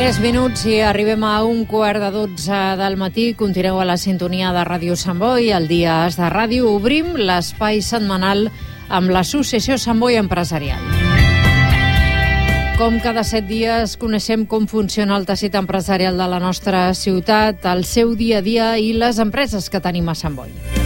3 minuts i arribem a 11:45 del matí. Continueu a la sintonia de Ràdio Sant Boi. El dia és de ràdio. Obrim l'espai setmanal amb l'Associació Sant Boi Empresarial. Com cada 7 dies coneixem com funciona el teixit empresarial de la nostra ciutat, el seu dia a dia i les empreses que tenim a Sant Boi.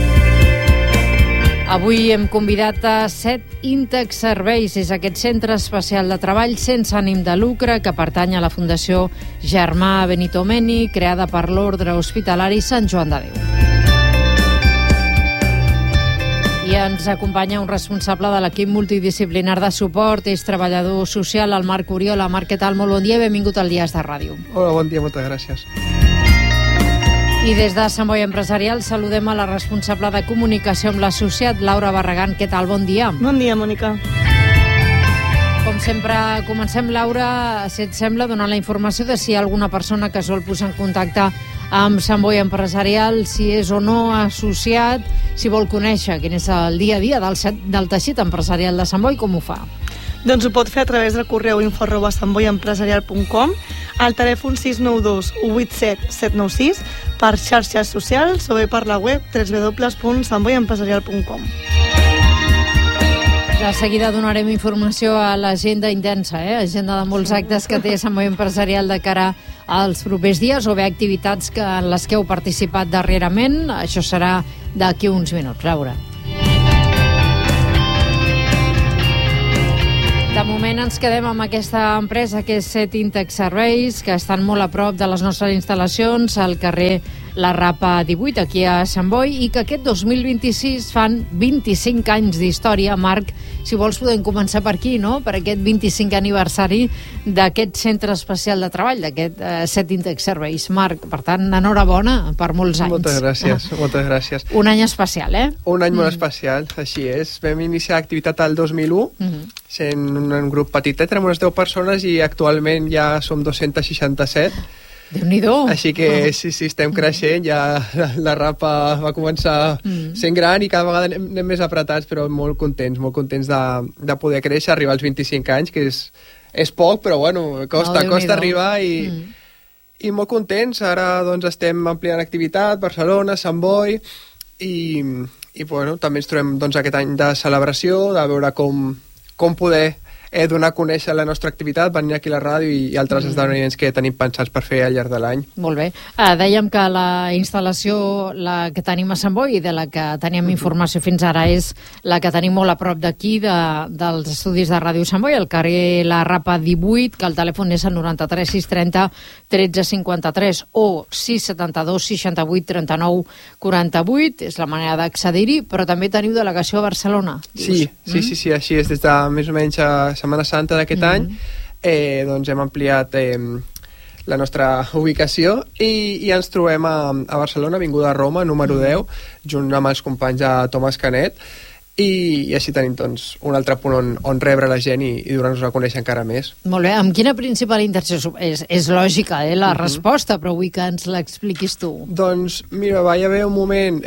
Avui hem convidat a CET Intec Serveis, és aquest centre especial de treball sense ànim de lucre que pertany a la Fundació Germà Benito-Meni, creada per l'Ordre Hospitalari Sant Joan de Déu. I ens acompanya un responsable de l'equip multidisciplinar de suport, és treballador social, el Marc Oriola. Marc, què tal? Molt bon dia i benvingut al Dies de Ràdio. Hola, bon dia, moltes gràcies. I des de Sant Boi Empresarial saludem a la responsable de comunicació amb l'associat, Laura Barragán. Què tal? Bon dia. Bon dia, Mònica. Com sempre, comencem, Laura, si et sembla, donant la informació de si hi ha alguna persona que es vol posar en contacte amb Sant Boi Empresarial, si és o no associat, si vol conèixer quin és el dia a dia del teixit empresarial de Sant Boi, com ho fa? Doncs ho pot fer a través del correu info@santboiempresarial.com, al telèfon 692 187 796, per xarxes socials o bé per la web www.santboiempresarial.com. De seguida donarem informació a l'agenda intensa, agenda de molts actes que té Sant Boi Empresarial de cara als propers dies o bé activitats en les que heu participat darrerament. Això serà d'aquí uns minuts. Laura. De moment ens quedem amb aquesta empresa que és CET Intec Serveis, que estan molt a prop de les nostres instal·lacions al carrer La Rapa 18, aquí a Sant Boi, i que aquest 2026 fan 25 anys d'història. Marc, si vols podem començar per aquí, no? Per aquest 25 aniversari d'aquest centre especial de treball, d'aquest CET Intec Serveis. Marc, per tant, enhorabona per molts anys. Moltes gràcies, moltes gràcies. Un any especial, Un any molt especial, així és. Vam iniciar l'activitat el 2001, sent un grup petitet, érem unes 10 persones i actualment ja som 267. Déu-n'hi-do. Així que sí, estem creixent, ja la Rapa va començar sent gran i cada vegada anem més apretats, però molt contents de poder créixer, arribar als 25 anys, que és poc, però bueno, costa arribar i molt contents. Ara doncs estem ampliant activitat, Barcelona, Sant Boi, i bueno, també ens trobem doncs aquest any de celebració, de veure com poder donar a conèixer la nostra activitat, venir aquí a la ràdio i altres esdeveniments que tenim pensats per fer al llarg de l'any. Molt bé. Dèiem que la instal·lació, la que tenim a Sant Boi i de la que teníem informació fins ara, és la que tenim molt a prop d'aquí, dels estudis de Ràdio Sant Boi, al carrer La Rapa 18, que el telèfon és el 93 630 13 53 o 672 68 39 48. És la manera d'accedir-hi, però també teniu delegació a Barcelona. Sí, així és. Des de més o menys a Setmana Santa d'aquest any, doncs hem ampliat la nostra ubicació i ens trobem a Barcelona, Avinguda Roma, número 10, junt amb els companys de Tomàs Canet, i així tenim doncs, un altre punt on rebre la gent i donar-nos a conèixer encara més. Molt bé. Amb quina principal intenció? És lògica, la resposta, però vull que ens l'expliquis tu. Doncs mira, va haver un moment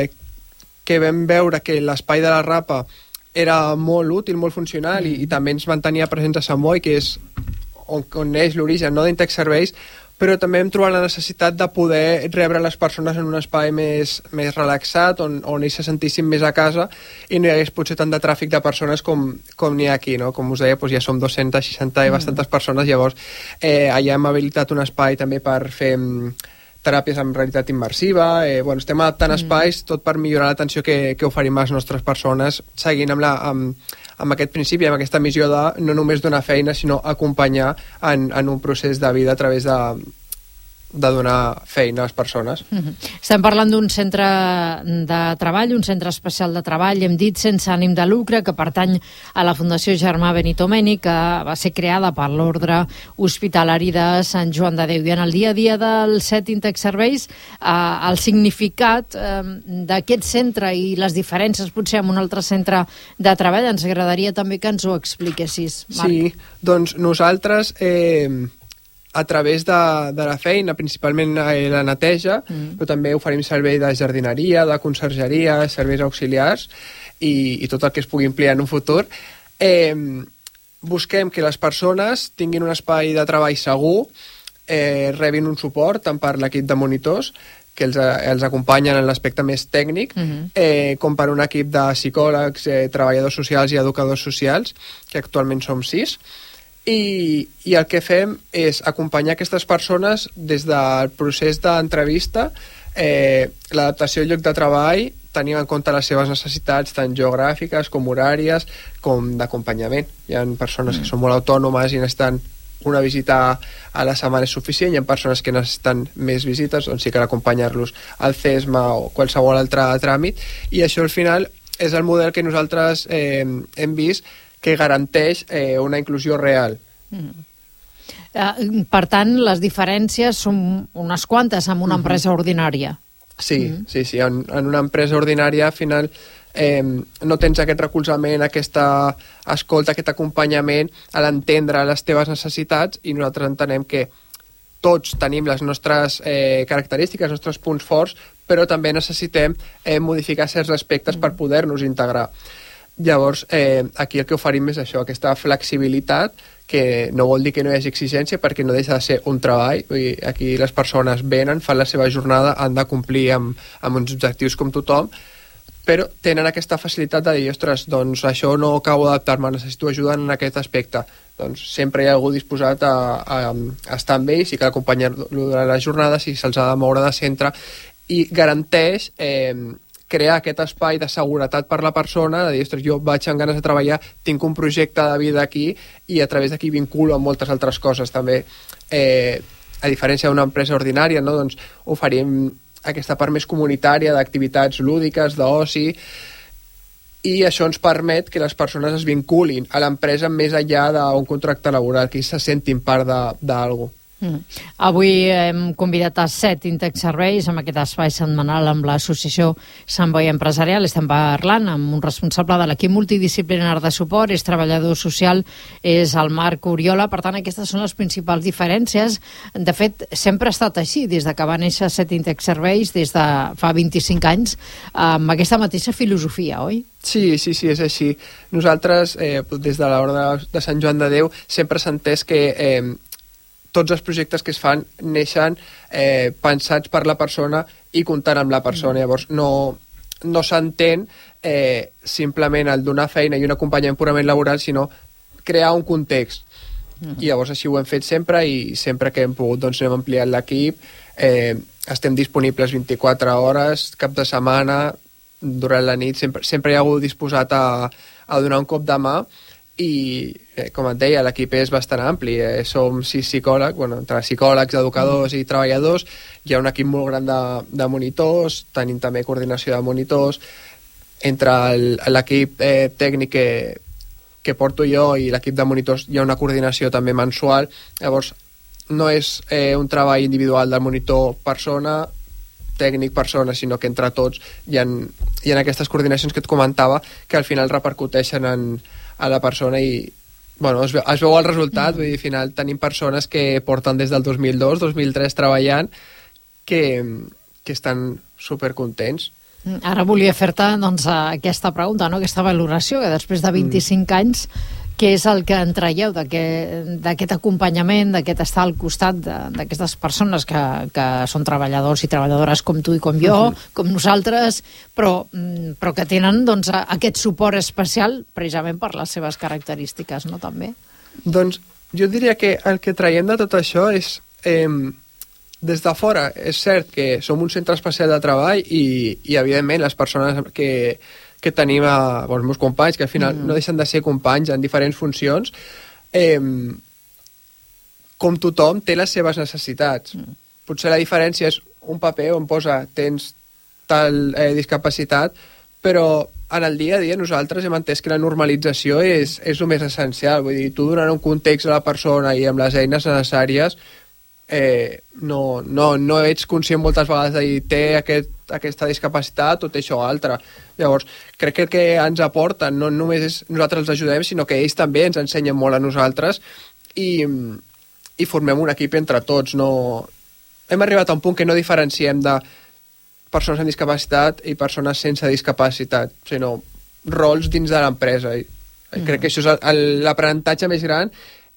que vam veure que l'espai de la Rapa era molt útil, molt funcional i també ens mantenia presents a Sant Boi, que és on és l'origen d'Intec Serveis, però també hem trobat la necessitat de poder rebre les persones en un espai més relaxat, on ells se sentissin més a casa i no hi hagués potser tant de tràfic de persones com n'hi ha aquí, no? Com us deia, doncs ja som 260 i bastantes persones, llavors allà hem habilitat un espai també per fer teràpies amb realitat immersiva, estem adaptant espais tot per millorar l'atenció que oferim a les nostres persones, seguint amb aquest principi, amb aquesta missió de no només donar feina, sinó acompanyar en un procés de vida a través de donar feina a les persones. Estem parlant d'un centre de treball, un centre especial de treball, hem dit, sense ànim de lucre, que pertany a la Fundació Germà Benito-Meni, que va ser creada per l'Ordre Hospitalari de Sant Joan de Déu. I en el dia a dia del CET Intec Serveis, el significat d'aquest centre i les diferències potser amb un altre centre de treball, ens agradaria també que ens ho expliquessis, Marc. Sí, doncs nosaltres a través de la feina, principalment la neteja, però també oferim servei de jardineria, de consergeria, serveis auxiliars i tot el que es pugui ampliar en un futur. Busquem que les persones tinguin un espai de treball segur, rebin un suport tant per l'equip de monitors, que els acompanyen en l'aspecte més tècnic, com per un equip de psicòlegs, treballadors socials i educadors socials, que actualment som 6, i el que fem és acompanyar aquestes persones des del procés d'entrevista, l'adaptació al lloc de treball, tenint en compte les seves necessitats tant geogràfiques com horàries, com d'acompanyament. Hi ha persones que són molt autònomes i necessiten una visita a la setmana és suficient, hi ha persones que necessiten més visites, doncs sí que acompanyar-los al CESMA o qualsevol altre tràmit, i això al final és el model que nosaltres hem vist que garanteix una inclusió real. Per tant, les diferències són unes quantes amb una empresa ordinària. Sí. En una empresa ordinària al final no tens aquest recolzament, aquesta escolta, aquest acompanyament a l'entendre les teves necessitats, i nosaltres entenem que tots tenim les nostres característiques, els nostres punts forts, però també necessitem modificar certs aspectes per poder-nos integrar. Llavors, aquí el que oferim és això, aquesta flexibilitat, que no vol dir que no hi hagi exigència, perquè no deixa de ser un treball. Vull dir, aquí les persones venen, fan la seva jornada, han de complir amb uns objectius com tothom, però tenen aquesta facilitat de dir, ostres, doncs això no acabo d'adaptar-me, necessito ajuda en aquest aspecte. Doncs sempre hi ha algú disposat a estar amb ells i que acompanyar-lo durant la jornada si se'ls ha de moure de centre, i garanteix crear aquest espai de seguretat per la persona, de dir, ostres, jo vaig amb ganes de treballar, tinc un projecte de vida aquí i a través d'aquí vinculo amb moltes altres coses també. A diferència d'una empresa ordinària, no? Doncs oferim aquesta part més comunitària d'activitats lúdiques, d'oci, i això ens permet que les persones es vinculin a l'empresa més enllà d'un contracte laboral, que se sentin part d'alguna cosa. Avui hem convidat a 7 Intec Serveis amb aquest espai setmanal amb l'associació Sant Boi Empresarial. Estem parlant amb un responsable de l'equip multidisciplinar de suport, és treballador social, és el Marc Oriola. Per tant, aquestes són les principals diferències. De fet, sempre ha estat així, des de que va néixer 7 Intec Serveis, des de fa 25 anys, amb aquesta mateixa filosofia, oi? Sí, és així. Nosaltres, des de l'hora de Sant Joan de Déu, sempre s'ha entès que tots els projectes que es fan neixen pensats per la persona i comptant amb la persona. Llavors no s'entén simplement el donar feina i un acompanyament purament laboral, sinó crear un context. I llavors així ho hem fet sempre, i sempre que hem pogut doncs hem ampliat l'equip, estem disponibles 24 hores, cap de setmana, durant la nit, sempre hi ha algú disposat a donar un cop de mà. I, com et deia, l'equip és bastant ampli. Som 6 psicòlegs, entre psicòlegs, educadors i treballadors. Hi ha un equip molt gran de monitors, tenim també coordinació de monitors. Entre l'equip tècnic que porto jo i l'equip de monitors hi ha una coordinació també mensual. Llavors, no és un treball individual del monitor persona, tècnic persona, sinó que entre tots hi ha aquestes coordinacions que et comentava, que al final repercuteixen a la persona, i es veu el resultat. Vull dir, al final tenim persones que porten des del 2002-2003 treballant, que estan supercontents. Ara volia fer-te aquesta pregunta, aquesta valoració, que després de 25 anys, què és el que en traieu d'aquest acompanyament, d'aquest estar al costat d'aquestes persones que són treballadors i treballadores com tu i com jo, com nosaltres, però que tenen aquest suport especial precisament per les seves característiques, no, també? Doncs jo diria que el que traiem de tot això és, des de fora, és cert que som un centre especial de treball i evidentment les persones que tenim els meus companys, que al final no deixen de ser companys en diferents funcions, com tothom té les seves necessitats. Potser la diferència és un paper on posa tens tal discapacitat, però en el dia a dia nosaltres hem entès que la normalització és el més essencial. Vull dir, tu donant un context a la persona i amb les eines necessàries, no ets conscient moltes vegades de dir té aquesta discapacitat o té això o altre. Llavors, crec que el que ens aporten no només és nosaltres els ajudem, sinó que ells també ens ensenyen molt a nosaltres, i formem un equip entre tots. Hem arribat a un punt que no diferenciem de persones amb discapacitat i persones sense discapacitat, sinó rols dins de l'empresa. Crec que això és l'aprenentatge més gran,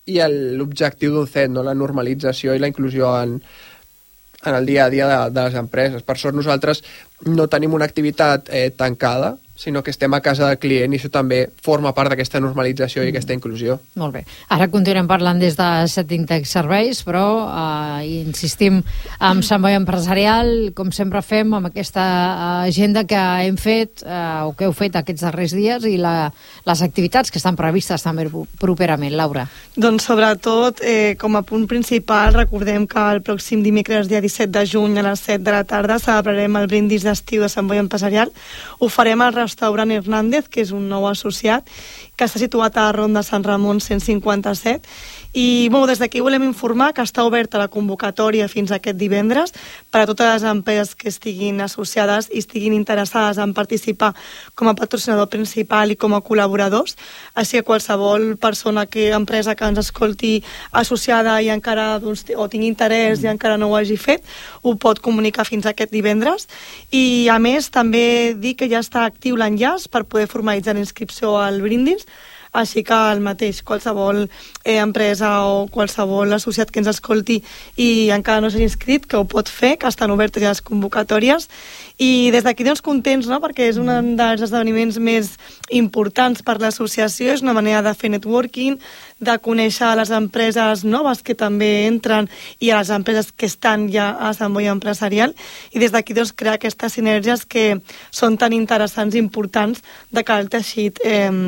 i l'objectiu d'un CET, no? La normalització i la inclusió en el dia a dia de les empreses. Per sort nosaltres no tenim una activitat tancada, sinó que estem a casa del client i això també forma part d'aquesta normalització i aquesta inclusió. Molt bé. Ara continuem parlant des de Setintec Serveis, però insistim amb Sant Boi Empresarial, com sempre fem, amb aquesta agenda que hem fet o que heu fet aquests darrers dies i les activitats que estan previstes també properament. Laura. Doncs sobretot, com a punt principal, recordem que el pròxim dimecres, dia 17 de juny, a les 7 de la tarda, celebrarem el brindis d'estiu de Sant Boi Empresarial. Ho farem al restaurant Hernández, que és un nou associat, que està situat a la Ronda Sant Ramon 157. I des d'aquí volem informar que està oberta la convocatòria fins aquest divendres per a totes les empreses que estiguin associades i estiguin interessades en participar com a patrocinador principal i com a col·laboradors. Així que qualsevol persona, empresa que ens escolti associada i encara o tingui interès i encara no ho hagi fet, ho pot comunicar fins aquest divendres. I a més també dir que ja està actiu l'enllaç per poder formalitzar la inscripció al brindis. Així que el mateix, qualsevol empresa o qualsevol associat que ens escolti i encara no s'ha inscrit, que ho pot fer, que estan obertes ja les convocatòries. I des d'aquí contents, no?, perquè és un dels esdeveniments més importants per l'associació, és una manera de fer networking, de conèixer les empreses noves que també entren i a les empreses que estan ja a Sant Boi Empresarial, i des d'aquí crear aquestes sinergies que són tan interessants i importants de cara al teixit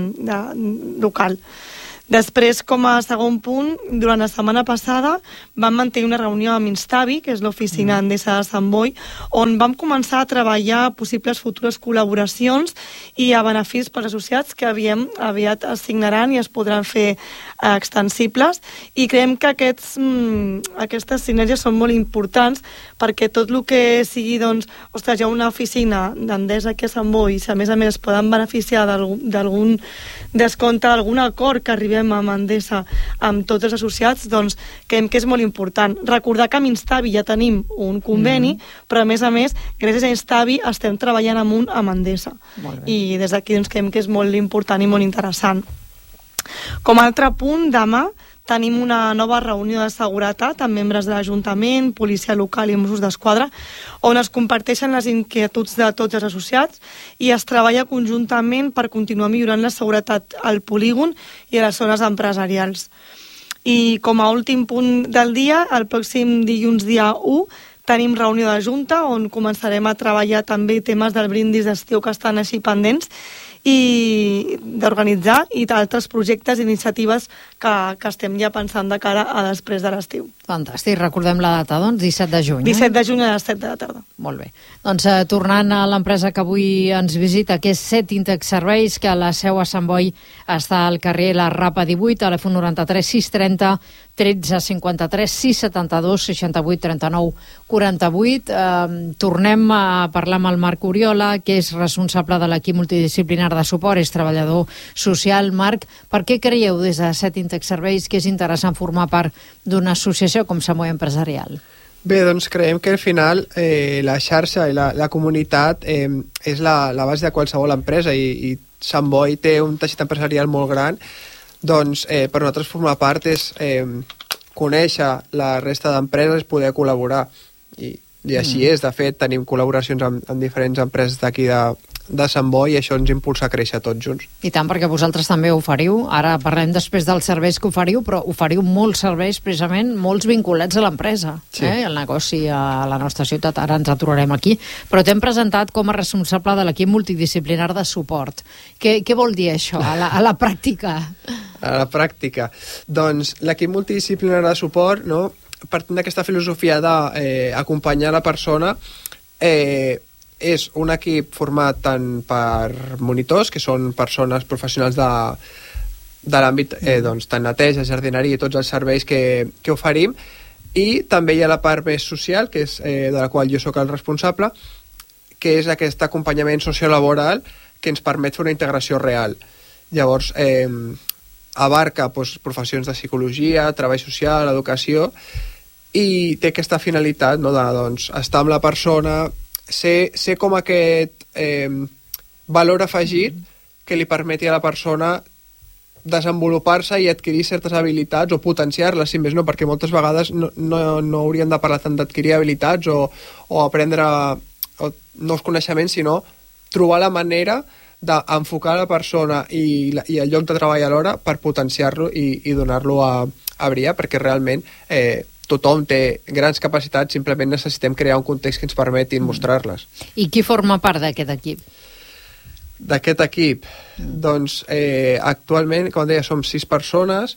local. Després, com a segon punt, durant la setmana passada vam mantenir una reunió amb Instavi, que és l'oficina Endesa de Sant Boi, on vam començar a treballar possibles futures col·laboracions i a beneficis per associats que aviat es signaran i es podran fer extensibles. I creiem que aquestes sinergies són molt importants perquè tot el que sigui, hi ha una oficina d'Endesa aquí a Sant Boi i si a més es poden beneficiar d'algun descompte, d'algun acord que arribem amb Endesa, amb tots els associats, creiem que és molt important. Recordar que amb Instavi ja tenim un conveni, però a més, gràcies a Instavi estem treballant amb Endesa. I des d'aquí creiem que és molt important i molt interessant. Com a altre punt, demà tenim una nova reunió de seguretat amb membres de l'Ajuntament, policia local i Mossos d'Esquadra, on es comparteixen les inquietuds de tots els associats i es treballa conjuntament per continuar millorant la seguretat al polígon i a les zones empresarials. I com a últim punt del dia, el pròxim dilluns dia 1, tenim reunió de Junta on començarem a treballar també temes del brindis d'estiu que estan així pendents i d'organitzar i d'altres projectes i iniciatives que estem ja pensant de cara a després de l'estiu. Fantàstic. Recordem la data, 17 de juny. 17 de juny a les 7 de la tarda. Molt bé. Tornant a l'empresa que avui ens visita, que és Setintec Serveis, que a la seu a Sant Boi està al carrer La Rapa 18, telèfon 93 630 13 53 672 68 39 48. Tornem a parlar amb el Marc Oriola, que és responsable de l'equip multidisciplinar de suport, és treballador social. Marc, per què creieu des de Setintec Serveis que és interessant formar part d'una associació com Sant Boi Empresarial? Bé, creiem que al final la xarxa i la comunitat és la base de qualsevol empresa i Sant Boi té un teixit empresarial molt gran, per nosaltres formar part és conèixer la resta d'empreses, poder col·laborar i així és. De fet, tenim col·laboracions amb diferents empreses d'aquí de Sant Boi i això ens impulsa a créixer tots junts. I tant, perquè vosaltres també oferiu, ara parlem després dels serveis que oferiu, però oferiu molts serveis precisament, molts vinculats a l'empresa, al negoci a la nostra ciutat. Ara ens aturarem aquí, però t'hem presentat com a responsable de l'equip multidisciplinar de suport. Què vol dir això a la pràctica? A la pràctica. L'equip multidisciplinar de suport, partint d'aquesta filosofia d'acompanyar la persona, és un equip format tant per monitors, que són persones professionals de l'àmbit tant neteja, jardineria i tots els serveis que oferim, i també hi ha la part més social, que és de la qual jo sóc el responsable, que és aquest acompanyament sociolaboral que ens permet fer una integració real. Llavors, abarca professions de psicologia, treball social, educació, i té aquesta finalitat estar amb la persona, ser com aquest valor afegit que li permeti a la persona desenvolupar-se i adquirir certes habilitats o potenciar-les, si més no, perquè moltes vegades no haurien de parlar tant d'adquirir habilitats o aprendre nous coneixements, sinó trobar la manera d'enfocar la persona i el lloc de treball alhora per potenciar-lo i donar-lo a brillar, perquè realment tothom té grans capacitats, simplement necessitem crear un context que ens permetin mostrar-les. I qui forma part d'aquest equip? D'aquest equip? Doncs actualment, com deia, som 6 persones,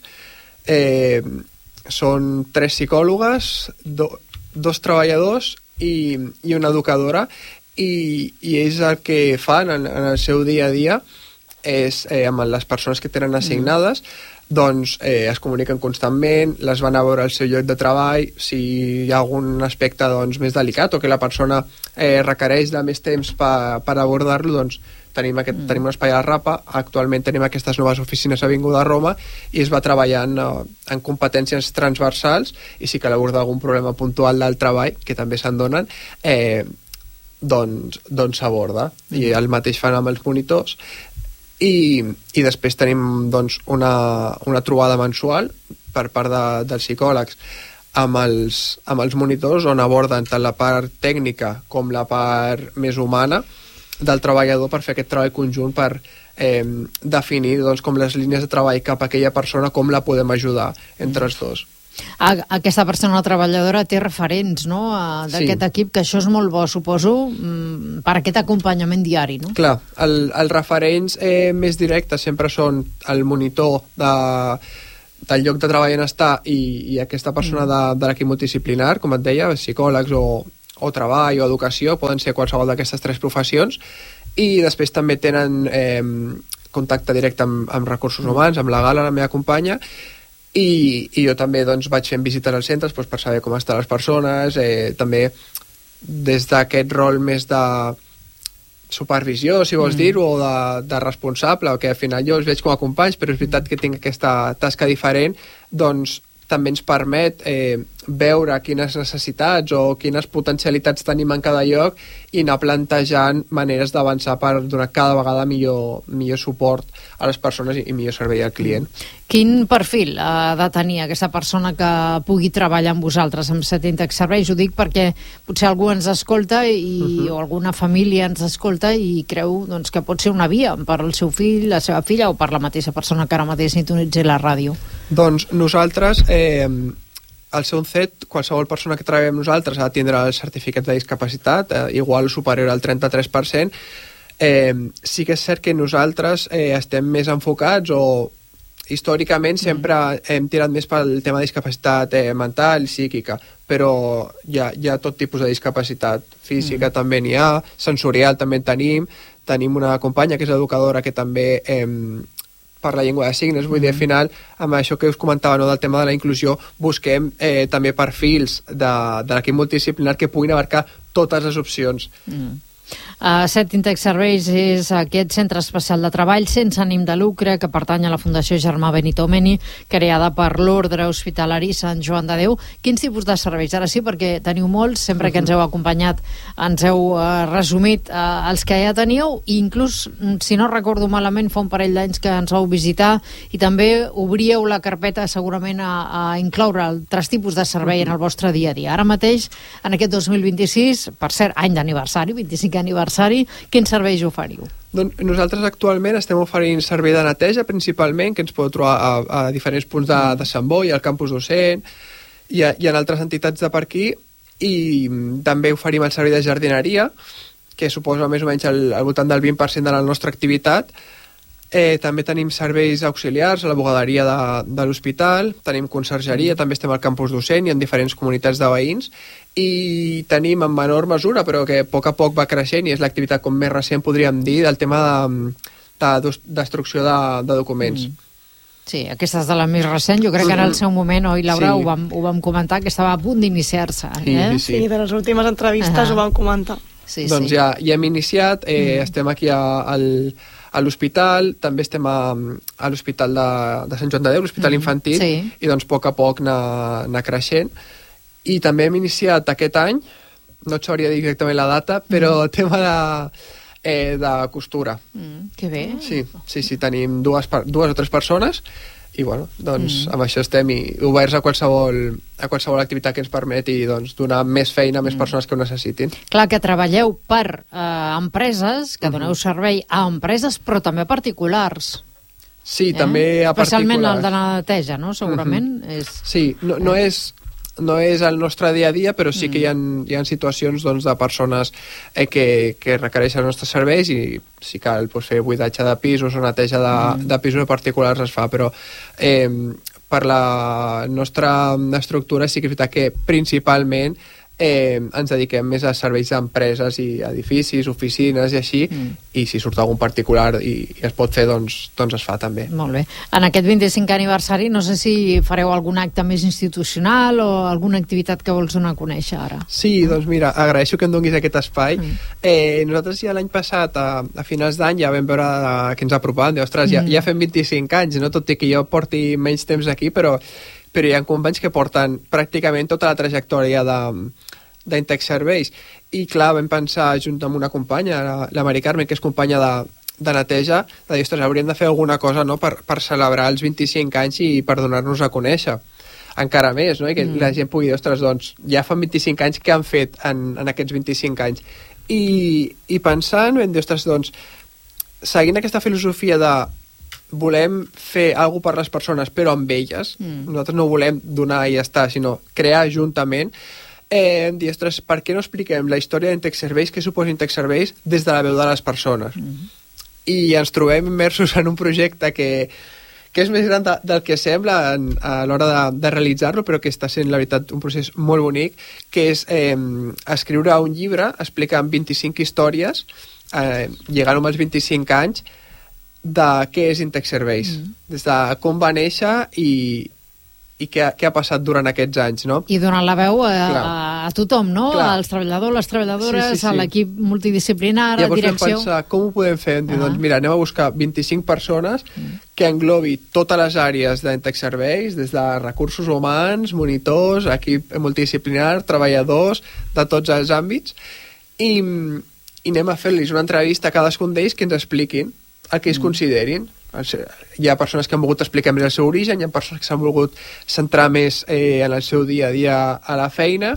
són 3 psicòlogues, 2 treballadors i una educadora, i ells el que fan en el seu dia a dia és, amb les persones que tenen assignades, doncs es comuniquen constantment, les van a veure al seu lloc de treball, si hi ha algun aspecte doncs, més delicat o que la persona requereix de més temps per abordar-lo, doncs tenim un espai a la Rapa. Actualment tenim aquestes noves oficines a Avinguda Roma i es va treballant en competències transversals, i sí que a l'abordar algun problema puntual del treball, que també se'n donen, doncs s'aborda, i el mateix fan amb els monitors. I després tenim doncs, una trobada mensual per part dels psicòlegs amb els monitors, on aborden tant la part tècnica com la part més humana del treballador, per fer aquest treball conjunt, per definir doncs, com les línies de treball cap a aquella persona, com la podem ajudar entre els dos. Aquesta persona treballadora té referents, no?, d'aquest equip, que això és molt bo, suposo, per aquest acompanyament diari, no? Clar, els referents més directes sempre són el monitor del lloc de treball on està i aquesta persona de l'equip multidisciplinar, com et deia, psicòlegs o treball o educació, poden ser qualsevol d'aquestes 3 professions, i després també tenen contacte directe amb recursos humans, amb la Gala, la meva companya, i jo també doncs, vaig fent visites als centres doncs, per saber com estan les persones, també des d'aquest rol més de supervisió, si vols dir-ho, o de responsable, que al final jo els veig com a companys, però és veritat que tinc aquesta tasca diferent, doncs també ens permet veure quines necessitats o quines potencialitats tenim en cada lloc i anar plantejant maneres d'avançar per donar cada vegada millor suport a les persones i millor servei al client. Quin perfil ha de tenir aquesta persona que pugui treballar amb vosaltres amb Setintec Serveis? Ho dic perquè potser algú ens escolta o alguna família ens escolta i creu doncs, que pot ser una via per al seu fill, la seva filla o per la mateixa persona que ara mateix sintonitzi la ràdio. Doncs nosaltres, al ser un CET, qualsevol persona que treballa amb nosaltres ha de tindre el certificat de discapacitat, igual o superior al 33%. Sí que és cert que nosaltres estem més enfocats o històricament sempre hem tirat més pel tema de discapacitat mental i psíquica, però hi ha tot tipus de discapacitat física, també n'hi ha, sensorial també en tenim una companya que és educadora que també per la llengua de signes, vull dir, al final amb això que us comentava, no, del tema de la inclusió, busquem també perfils de l'equip multidisciplinar que puguin abarcar totes les opcions. Setintec Serveis és aquest centre especial de treball sense ànim de lucre que pertany a la Fundació Germà Benito-Meni, creada per l'Ordre Hospitalari Sant Joan de Déu. Quins tipus de serveis? Ara sí, perquè teniu molts, sempre que ens heu acompanyat ens heu resumit els que ja teníeu, i inclús, si no recordo malament, fa un parell d'anys que ens vau visitar i també obríeu la carpeta segurament a incloure altres tipus de servei en el vostre dia a dia. Ara mateix, en aquest 2026, per cert, any d'aniversari, 25 aniversari, quins serveis oferiu? Doncs nosaltres actualment estem oferint servei de neteja principalment, que ens podeu trobar a diferents punts de Sant Boi, al campus docent i en altres entitats de per aquí, i també oferim el servei de jardineria, que suposa més o menys al voltant del 20% de la nostra activitat. També tenim serveis auxiliars a la bugaderia de l'hospital, tenim consergeria, també estem al campus docent i en diferents comunitats de veïns, i tenim en menor mesura, però que a poc va creixent, i és l'activitat com més recent podríem dir, del tema de destrucció de documents. Sí, aquesta és de la més recent. Jo crec que en el seu moment, oi, Laura, ho vam comentar, que estava a punt d'iniciar-se. Sí, de les últimes entrevistes ho vam comentar. Doncs ja hem iniciat, estem aquí a l'hospital, també estem a l'hospital de Sant Joan de Déu, l'hospital infantil, i doncs a poc anar creixent. I també hem iniciat aquest any, no et sabria dir exactament la data, però el tema de costura. Que bé. Sí, tenim dues o tres persones i bueno, doncs amb això estem oberts a qualsevol activitat que ens permeti doncs, donar més feina a més persones que ho necessitin. Clar, que treballeu per empreses, que doneu servei a empreses, però també a particulars. Sí, també a particulars. Especialment el de la neteja, no? Segurament. Sí, no és el nostre dia a dia, però sí que hi ha situacions doncs, de persones que requereixen els nostres serveis i si cal fer buidatge de pisos o neteja de pisos particulars es fa, però per la nostra estructura sí que és veritat que principalment ens dediquem més a serveis d'empreses i edificis, oficines i així, i si surt algun particular i es pot fer, doncs es fa també. Molt bé. En aquest 25 aniversari no sé si fareu algun acte més institucional o alguna activitat que vols donar a conèixer ara. Sí, doncs mira, agraeixo que em donis aquest espai. Nosaltres ja l'any passat, a finals d'any, ja vam veure que ens apropàvem, ostres, ja fem 25 anys, no? Tot i que jo porti menys temps aquí, però hi ha companys que porten pràcticament tota la trajectòria d'Intex Serveis. I clar, vam pensar junt amb una companya, la Mari Carmen, que és companya de neteja, de dir, ostres, hauríem de fer alguna cosa, no?, per celebrar els 25 anys i per donar-nos a conèixer encara més, no?, i que la gent pugui dir, ostres, doncs ja fa 25 anys, què han fet en aquests 25 anys? I pensant, vam dir, ostres, doncs seguint aquesta filosofia de volem fer alguna per les persones però amb elles, nosaltres no volem donar i ja està, sinó crear juntament, dir, ostres, per què no expliquem la història d'Intex Serveis, què suposa Intex Serveis des de la veu de les persones? I ens trobem immersos en un projecte que és més gran del que sembla a l'hora de realitzar-lo, però que està sent, la veritat, un procés molt bonic, que és escriure un llibre explicant 25 històries, llegant-ho als 25 anys, de què és Intex Serveis, des de com va néixer i què ha passat durant aquests anys, no? I donant la veu a tothom, no? Als treballadors, les treballadores, a l'equip multidisciplinar, a direcció. Llavors vam pensar, com ho podem fer? Doncs mira, anem a buscar 25 persones que englobi totes les àrees d'Intex Serveis, des de recursos humans, monitors, equip multidisciplinar, treballadors, de tots els àmbits, i anem a fer-los una entrevista a cadascun d'ells que ens expliquin el que ells considerin. Hi ha persones que han volgut explicar més el seu origen, hi ha persones que s'han volgut centrar més en el seu dia a dia a la feina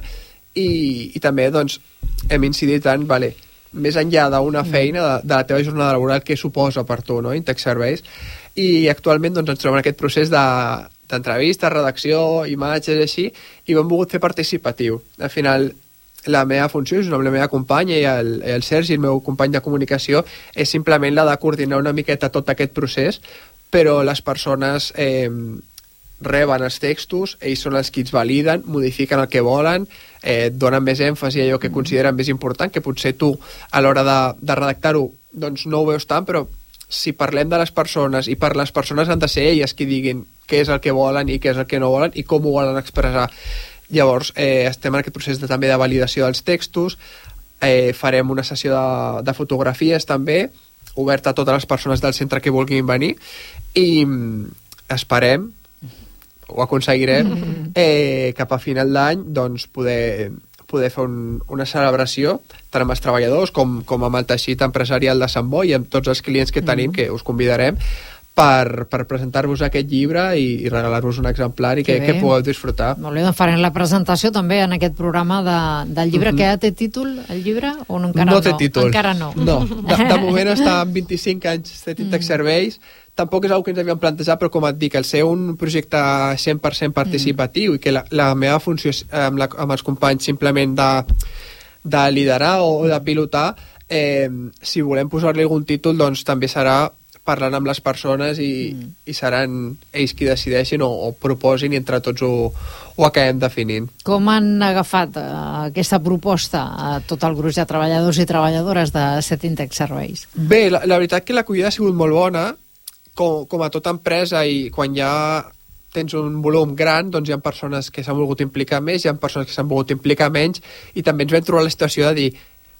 i també doncs, hem incidit en, més enllà d'una feina, de la teva jornada laboral, què suposa per tu, no? Intex Serveis. I actualment doncs, ens trobem en aquest procés d'entrevista, redacció, imatges, així, i ho hem volgut fer participatiu. Al final, la meva funció, amb la meva companya i el Sergi, el meu company de comunicació, és simplement la de coordinar una miqueta tot aquest procés, però les persones reben els textos, ells són els que els validen, modifiquen el que volen, donen més èmfasi a allò que consideren més important, que potser tu a l'hora de redactar-ho doncs no ho veus tant, però si parlem de les persones i per les persones han de ser elles qui diguin què és el que volen i què és el que no volen i com ho volen expressar. Llavors, estem en aquest procés també de validació dels textos, farem una sessió de fotografies també, oberta a totes les persones del centre que vulguin venir, i esperem, ho aconseguirem, cap a final d'any, doncs poder fer una celebració tant amb els treballadors com amb el teixit empresarial de Sant Boi i amb tots els clients que tenim, que us convidarem, per presentar-vos aquest llibre i regalar-vos un exemplar i que pugueu disfrutar. Molt bé, doncs farem la presentació també en aquest programa del llibre. Que té títol, el llibre? O encara no té títol. Encara no. No, de moment està amb 25 anys d'Intex Serveis. Tampoc és una que ens havíem plantejat, però com et dic, el ser un projecte 100% participatiu i que la meva funció amb els companys simplement de liderar o de pilotar, si volem posar-li algun títol, doncs també serà parlant amb les persones i seran ells qui decideixin o proposin i entre tots ho acabem definint. Com han agafat aquesta proposta a tot el gruix de treballadors i treballadores de Intex Serveis? Bé, la veritat que l'acollida ha sigut molt bona, com a tota empresa, i quan ja tens un volum gran, doncs hi ha persones que s'han volgut implicar més, hi ha persones que s'han volgut implicar menys, i també ens vam trobar la situació de dir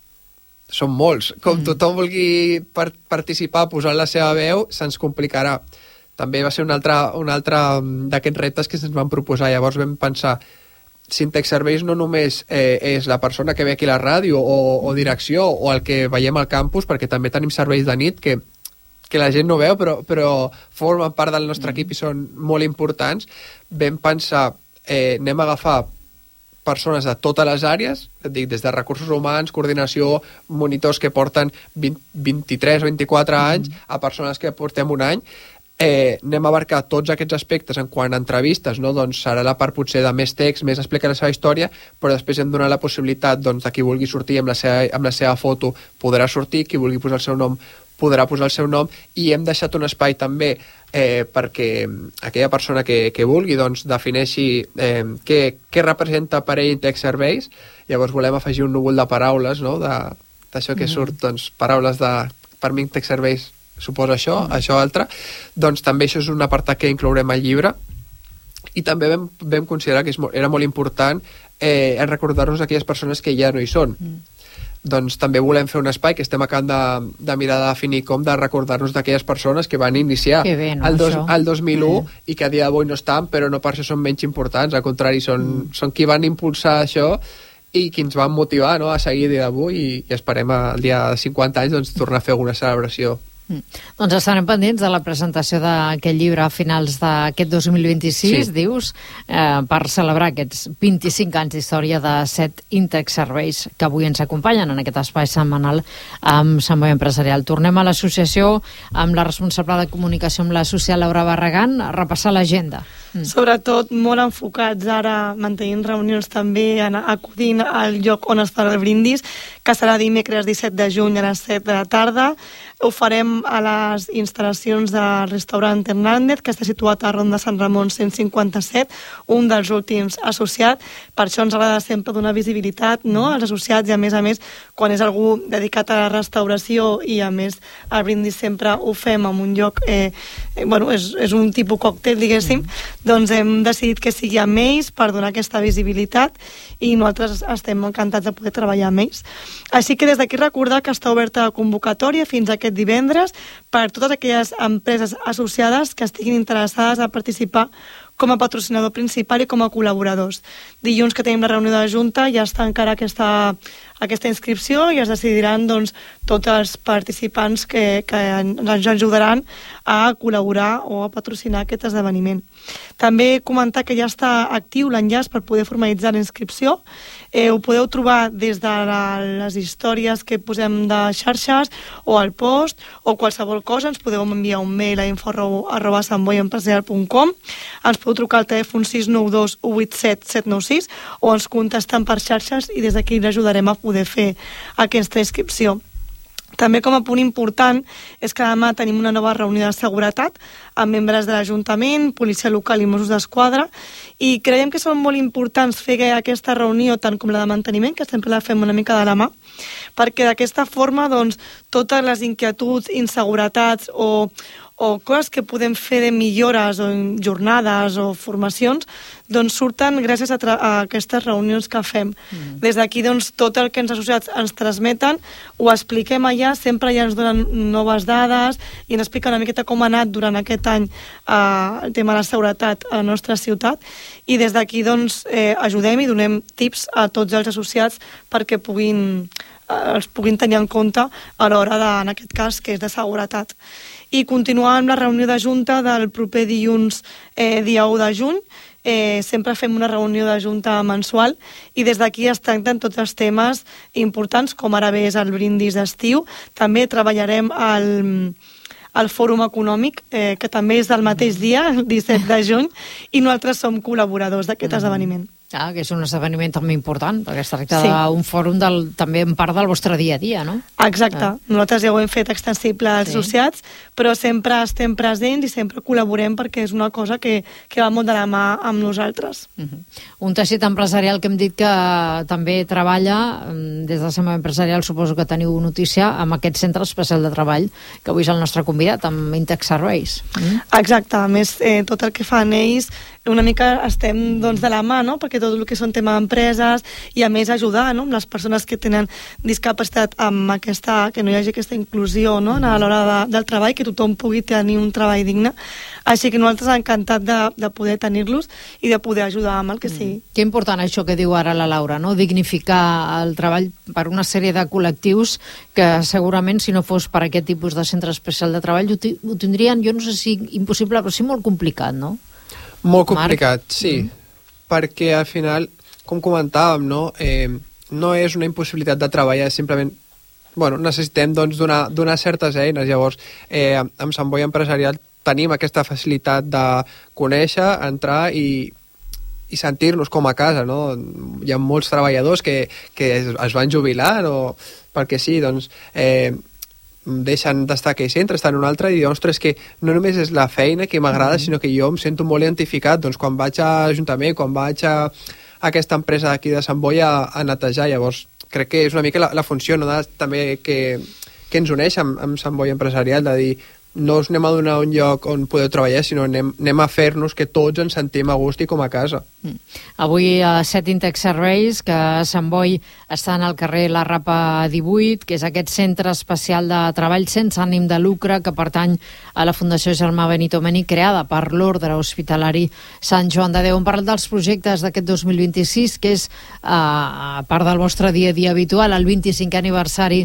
són molts, com tothom vulgui participar, posar la seva veu, se'ns complicarà. També va ser un altre d'aquests reptes que se'ns van proposar. Llavors vam pensar, Sintec Serveis no només és la persona que ve aquí a la ràdio o direcció o el que veiem al campus, perquè també tenim serveis de nit que la gent no veu però formen part del nostre equip i són molt importants. Vam pensar, anem a agafar persones de totes les àrees, et dic, des de recursos humans, coordinació, monitors que porten 23 o 24 anys a persones que portem un any. Anem a abarcar tots aquests aspectes en quant a entrevistes, no? Doncs serà la part potser de més text, més explicar la seva història, però després hem donat la possibilitat de qui vulgui sortir amb la seva foto podrà sortir, qui vulgui posar el seu nom podrà posar el seu nom, i hem deixat un espai també perquè aquella persona que vulgui defineixi què representa per ell Tech Serveis. Llavors volem afegir un núvol de paraules, no? D'això que surt, paraules per mi Tech Serveis suposa això altre. Doncs també això és un apartat que inclourem al llibre, i també vam considerar que era molt important recordar-nos aquelles persones que ja no hi són. Doncs també volem fer un espai que estem acabant de mirar de definir com de recordar-nos d'aquelles persones que van iniciar el 2001 i que a dia d'avui no estan, però no per això són menys importants, al contrari, són qui van impulsar això i qui ens van motivar, no?, a seguir a dia d'avui, i esperem el dia de 50 anys tornar a fer alguna celebració. Doncs estarem pendents de la presentació d'aquest llibre a finals d'aquest 2026, dius, per celebrar aquests 25 anys d'història de 7 Intec Serveis que avui ens acompanyen en aquest espai setmanal amb Sant Boi Empresarial. Tornem a l'associació amb la responsable de comunicació amb la social Laura Barragán a repassar l'agenda. Sobretot molt enfocats ara, mantenint reunions també, acudint al lloc on es farà el brindis, que serà dimecres 17 de juny a les 7 de la tarda. Ho farem a les instal·lacions del restaurant Hernández, que està situat a Ronda Sant Ramon 157, un dels últims associats. Per això ens agrada sempre donar visibilitat, no?, als associats, i a més, quan és algú dedicat a la restauració i a més el brindis sempre ho fem en un lloc, és un tipus còctel, diguéssim, doncs hem decidit que sigui amb ells per donar aquesta visibilitat, i nosaltres estem encantats de poder treballar amb ells. Així que des d'aquí recordar que està oberta la convocatòria fins aquest divendres per totes aquelles empreses associades que estiguin interessades a participar com a patrocinador principal i com a col·laboradors. Dilluns, que tenim la reunió de la Junta, ja està encara aquesta inscripció i es decidiran tots els participants que ens ajudaran a col·laborar o a patrocinar aquest esdeveniment. També comentar que ja està actiu l'enllaç per poder formalitzar la inscripció. Ho podeu trobar des de les històries que posem de xarxes o al post o qualsevol cosa. Ens podeu enviar un mail a info@santboiempresarial.com. Ens podeu trucar al telèfon 692 187 796 o ens contesten per xarxes i des d'aquí l'ajudarem a poder fer aquesta inscripció. També, com a punt important, és que demà tenim una nova reunió de seguretat amb membres de l'Ajuntament, policia local i Mossos d'Esquadra, i creiem que són molt importants fer aquesta reunió, tant com la de manteniment, que sempre la fem una mica de la mà, perquè d'aquesta forma totes les inquietuds, inseguretats o coses que podem fer de millores o jornades o formacions surten gràcies a aquestes reunions que fem. Des d'aquí tot el que els associats ens transmeten ho expliquem allà, sempre ja ens donen noves dades i ens expliquen una miqueta com ha anat durant aquest any el tema de la seguretat a la nostra ciutat, i des d'aquí ajudem i donem tips a tots els associats perquè els puguin tenir en compte a l'hora en aquest cas, que és de seguretat. I continuar amb la reunió de Junta del proper dilluns, dia 1 de juny. Sempre fem una reunió de Junta mensual i des d'aquí es tracten tots els temes importants, com ara bé és el brindis d'estiu. També treballarem al Fòrum Econòmic, que també és del mateix dia, el 17 de juny, i nosaltres som col·laboradors d'aquest esdeveniment. Que és un esdeveniment també important, perquè es tracta d'un fòrum també en part del vostre dia a dia, no? Exacte. Nosaltres ja ho hem fet extensible als associats, però sempre estem presents i sempre col·laborem perquè és una cosa que va molt de la mà amb nosaltres. Un teixit empresarial que hem dit que també treballa, des de Sant Boi Empresarial suposo que teniu notícia, amb aquest centre especial de treball, que avui és el nostre convidat, amb Intec Serveis. Exacte. A més, tot el que fan ells una mica estem doncs, de la mà, no? Perquè tot el que són tema d'empreses i a més ajudar, no? Amb les persones que tenen discapacitat amb que no hi hagi aquesta inclusió, no? A l'hora del treball, que tothom pugui tenir un treball digne. Així que nosaltres encantat de poder tenir-los i de poder ajudar amb el que sigui. Que important això que diu ara la Laura, no? Dignificar el treball per una sèrie de col·lectius que segurament si no fos per aquest tipus de centre especial de treball ho tindrien, jo no sé si impossible, però sí molt complicat, no? Molt complicat, sí, perquè al final, com comentàvem, no, no és una impossibilitat de treballar, simplement necessitem doncs, donar certes eines. Llavors, amb Sant Boi Empresarial tenim aquesta facilitat de conèixer, entrar i sentir-nos com a casa, no? Hi ha molts treballadors que es van jubilar o perquè sí, doncs deixen d'estar a aquell centre, estan en un altre i ostres, que no només és la feina que m'agrada, sinó que jo em sento molt identificat doncs, quan vaig a l'Ajuntament, quan vaig a aquesta empresa d'aquí de Sant Boi a netejar. Llavors crec que és una mica la funció, no? També que ens uneix amb Sant Boi Empresarial, de dir no us anem a donar un lloc on podeu treballar, sinó anem a fer-nos que tots ens sentim a gust i com a casa. Avui a Setintec Serveis, que a Sant Boi està en el carrer La Rapa 18, que és aquest centre especial de treball sense ànim de lucre que pertany a la Fundació Germà Benito Meni, creada per l'Ordre Hospitalari Sant Joan de Déu. Hem parlat dels projectes d'aquest 2026, que és, a part del vostre dia a dia habitual, el 25è aniversari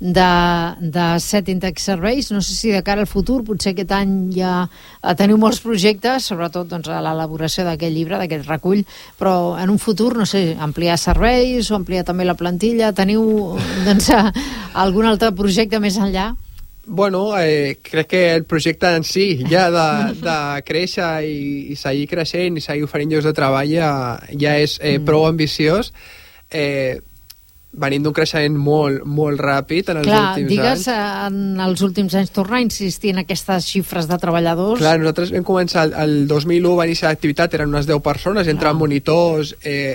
de Setintec Serveis. No sé si de cara al futur, potser aquest any ja teniu molts projectes, sobretot doncs, a l'elaboració d'aquest llibre, d'aquest recull, però en un futur, no sé, ampliar serveis o ampliar també la plantilla. Teniu doncs, algun altre projecte més enllà? Crec que el projecte en si, ja de créixer i seguir creixent i seguir oferint llocs de treball ja és prou ambiciós. Venim d'un creixement molt ràpid en els últims anys. En els últims anys tornar a insistir en aquestes xifres de treballadors. Clar, nosaltres vam començar el 2001, va iniciar l'activitat, eren unes 10 persones, entre monitors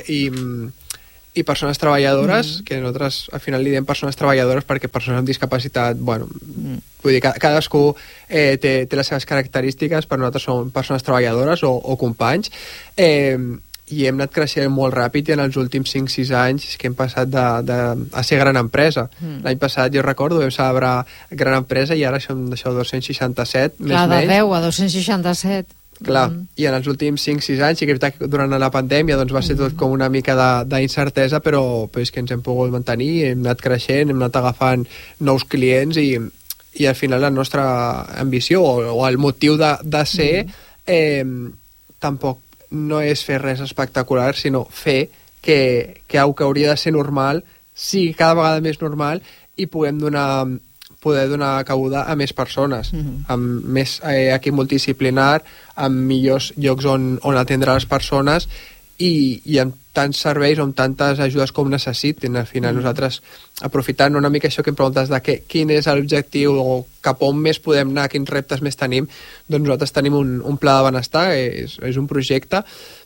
i persones treballadores, que nosaltres al final li diem persones treballadores perquè persones amb discapacitat, vull dir, cadascú té les seves característiques, per nosaltres són persones treballadores o companys, i hem anat creixent molt ràpid i en els últims 5-6 anys que hem passat a ser gran empresa. L'any passat, jo recordo, vam celebrar gran empresa i ara som d'això 267, més o menys. De 10 a 267. Clar, i en els últims 5-6 anys, i que durant la pandèmia doncs, va ser tot com una mica d'incertesa, però és que ens hem pogut mantenir, hem anat creixent, hem anat agafant nous clients i al final la nostra ambició o el motiu de ser tampoc no és fer res espectacular, sinó fer que el que hauria de ser normal sigui cada vegada més normal i poder donar cabuda a més persones, amb més equip multidisciplinar, amb millors llocs on atendre les persones i amb tants serveis o amb tantes ajudes com necessitin. Al final nosaltres, aprofitant una mica això que em preguntes de quin és l'objectiu o cap on més podem anar, quins reptes més tenim, doncs nosaltres tenim un pla de benestar, és un projecte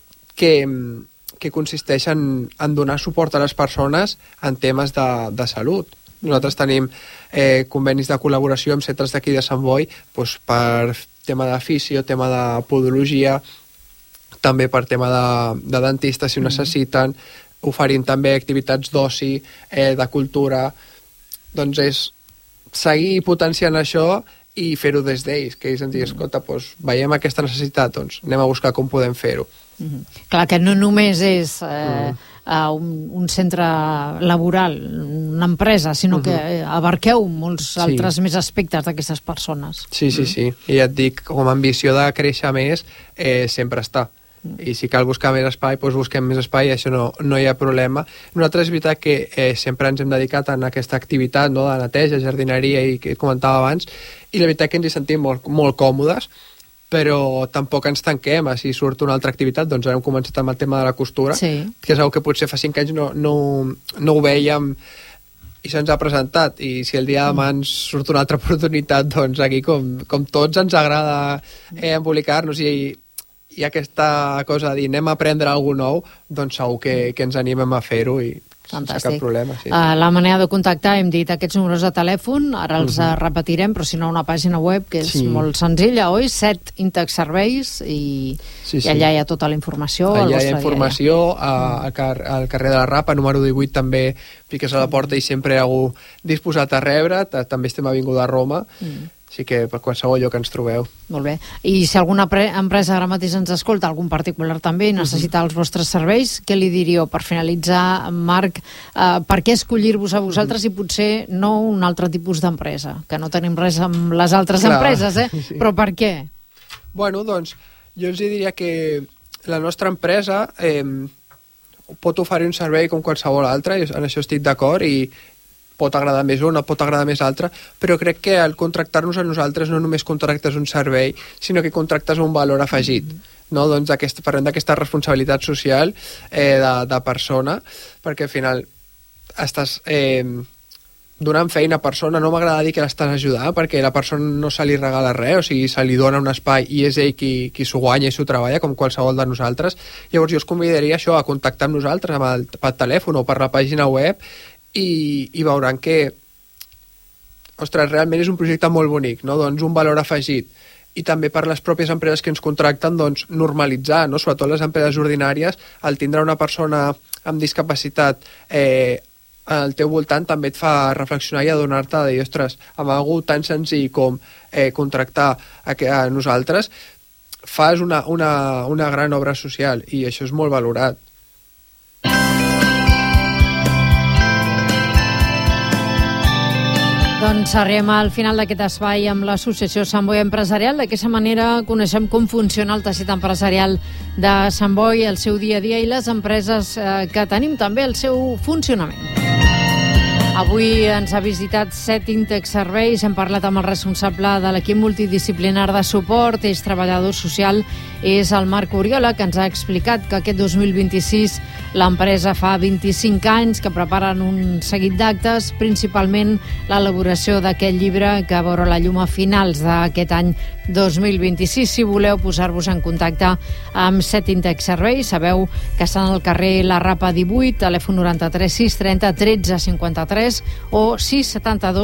que consisteix en donar suport a les persones en temes de salut. Nosaltres tenim convenis de col·laboració amb centres d'aquí de Sant Boi doncs per tema de fisio, tema de podologia, també per tema de dentistes si ho necessiten, oferint també activitats d'oci, de cultura. Doncs és seguir potenciant això i fer-ho des d'ells, que ells ens diguin, escolta, doncs, veiem aquesta necessitat, doncs anem a buscar com podem fer-ho. Clar, que no només és un centre laboral, una empresa, sinó que abarqueu molts altres més aspectes d'aquestes persones. Sí. I ja et dic, com a ambició de créixer més, sempre està. I si cal buscar més espai, doncs busquem més espai i això no hi ha problema. Nosaltres és veritat que sempre ens hem dedicat a aquesta activitat, no?, de neteja, jardineria i que comentava abans, i la veritat que ens hi sentim molt còmodes, però tampoc ens tanquem. Si surt una altra activitat, doncs ara hem començat amb el tema de la costura, que és una que potser fa 5 anys no ho vèiem i se'ns ha presentat, i si el dia de demà ens surt una altra oportunitat, doncs aquí com tots ens agrada embolicar-nos i aquesta cosa de dir anem a aprendre alguna nou, doncs segur que ens animem a fer-ho i Fantàstic. Sense cap problema, sí. La manera de contactar, hem dit aquests números de telèfon, ara els repetirem, però si no una pàgina web que és molt senzilla, oi? 7 Intex Serveis i allà hi ha tota la informació. Allà hi ha informació, al carrer de la Rapa, número 18, també piques a la porta i sempre hi ha algú disposat a rebre. També estem a Avinguda Roma, així que per qualsevol lloc ens trobeu. Molt bé. I si alguna empresa ara mateix ens escolta, algun particular també, necessita els vostres serveis, què li diríeu per finalitzar, Marc? Per què escollir-vos a vosaltres i potser no un altre tipus d'empresa? Que no tenim res amb les altres empreses, però per què? Bueno, doncs, jo els diria que la nostra empresa pot oferir un servei com qualsevol altre, i en això estic d'acord, i pot agradar més una, pot agradar més altra, però crec que al contractar-nos a nosaltres no només contractes un servei, sinó que contractes un valor afegit. No? Doncs parlem d'aquesta responsabilitat social de persona, perquè al final estàs donant feina a persona. No m'agrada dir que l'estàs ajudant, perquè la persona no se li regala res, o sigui, se li dona un espai i és ell qui s'ho guanya i s'ho treballa, com qualsevol de nosaltres. Llavors jo us convidaria això, a contactar amb nosaltres per telèfon o per la pàgina web, i veuran que, ostres, realment és un projecte molt bonic, no? Doncs un valor afegit. I també per les pròpies empreses que ens contracten, doncs normalitzar, no? Sobretot les empreses ordinàries, el tindre una persona amb discapacitat al teu voltant també et fa reflexionar i adonar-te de dir, ostres, amb algú tan senzill com contractar a nosaltres fas una gran obra social, i això és molt valorat. Doncs arribem al final d'aquest espai amb l'associació Sant Boi Empresarial. D'aquesta manera coneixem com funciona el teixit empresarial de Sant Boi, el seu dia a dia i les empreses que tenim també el seu funcionament. Avui ens ha visitat 7 Intex Serveis, hem parlat amb el responsable de l'equip multidisciplinar de suport, és treballador social, és el Marc Oriola, que ens ha explicat que aquest 2026 l'empresa fa 25 anys que preparen un seguit d'actes, principalment l'elaboració d'aquest llibre que veurà la llum a finals d'aquest any 2026. Si voleu posar-vos en contacte amb 7 Intex Serveis, sabeu que estan al carrer La Rapa 18, telèfon 93 630 13 53 o 672